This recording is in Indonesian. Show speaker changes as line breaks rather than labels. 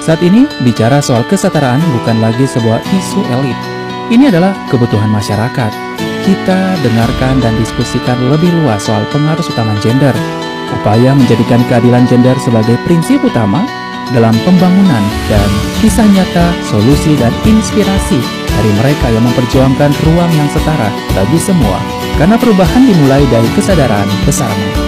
Saat ini, bicara soal kesetaraan bukan lagi sebuah isu elit. Ini adalah kebutuhan masyarakat. Kita dengarkan dan diskusikan lebih luas soal pengaruh utama gender. Upaya menjadikan keadilan gender sebagai prinsip utama dalam pembangunan dan kisah nyata, solusi dan inspirasi dari mereka yang memperjuangkan ruang yang setara bagi semua. Karena perubahan dimulai dari kesadaran bersama.